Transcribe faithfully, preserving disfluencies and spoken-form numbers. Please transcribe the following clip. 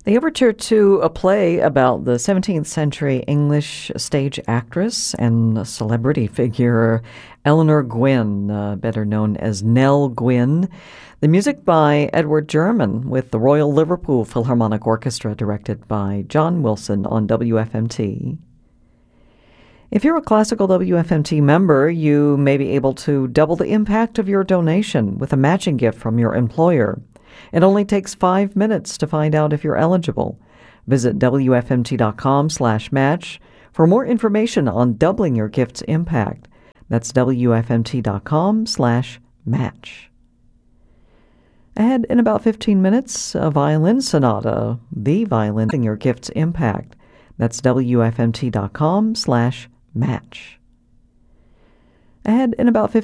The overture to a play about the seventeenth century English stage actress and celebrity figure Eleanor Gwynn, uh, better known as Nell Gwynn. The music by Edward German with the Royal Liverpool Philharmonic Orchestra, directed by John Wilson on W F M T. If you're a classical W F M T member, you may be able to double the impact of your donation with a matching gift from your employer. It only takes five minutes to find out if you're eligible. Visit W F M T dot com slash match for more information on doubling your gift's impact. That's W F M T dot com slash match. Ahead in about fifteen minutes, a violin sonata, the violin, your gift's impact. That's W F M T dot com slash match. Ahead in about fifteen